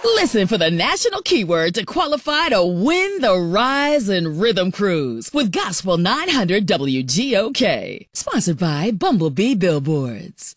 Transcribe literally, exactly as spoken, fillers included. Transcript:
Listen for the national keyword to qualify to win the Rise and Rhythm Cruise with Gospel nine hundred W G O K. Sponsored by Bumblebee Billboards.